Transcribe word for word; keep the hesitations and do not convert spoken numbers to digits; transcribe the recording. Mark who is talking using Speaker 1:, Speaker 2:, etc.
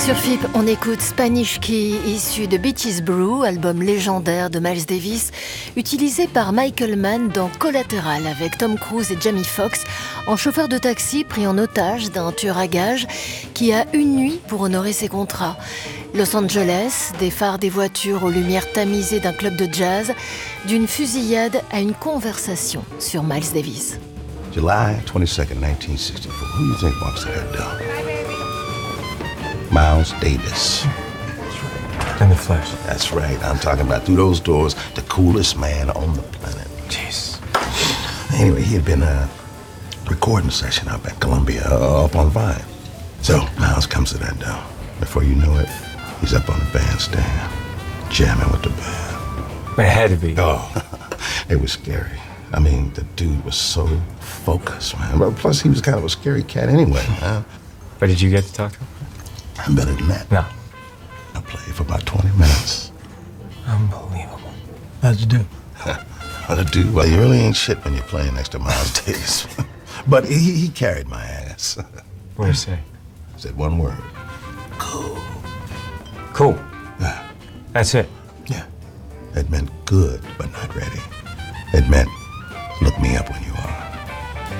Speaker 1: Sur F I P, on écoute Spanish Key, issu de Beatties Brew, album légendaire de Miles Davis, utilisé par Michael Mann dans Collateral avec Tom Cruise et Jamie Foxx, en chauffeur de taxi pris en otage d'un tueur à gages qui a une nuit pour honorer ses contrats. Los Angeles, des phares des voitures aux lumières tamisées d'un club de jazz, d'une fusillade à une conversation sur Miles Davis.
Speaker 2: July twenty-second, nineteen sixty-four. Who do you think walks to that door? Miles Davis.
Speaker 3: That's right. In the flesh.
Speaker 2: That's right. I'm talking about through those doors, the coolest man on the planet.
Speaker 3: Jeez.
Speaker 2: Anyway, he had been a recording session up at Columbia, uh, up on Vine. So Miles comes to that door. Before you know it, he's up on the bandstand, jamming with the band.
Speaker 3: It had to be.
Speaker 2: Oh, it was scary. I mean, the dude was so focused, man. But plus, he was kind of a scary cat anyway, man.
Speaker 3: But did you get to talk to him?
Speaker 2: I'm better than that.
Speaker 3: No.
Speaker 2: I played for about twenty minutes.
Speaker 3: Unbelievable.
Speaker 4: How'd you do?
Speaker 2: What a dude. Well, you really ain't shit when you're playing next to Miles Davis. But he, he carried my ass.
Speaker 3: What did he say?
Speaker 2: Said one word. Cool.
Speaker 3: Cool.
Speaker 2: Yeah.
Speaker 3: That's it.
Speaker 2: Yeah. It meant good, but not ready. It meant look me up when you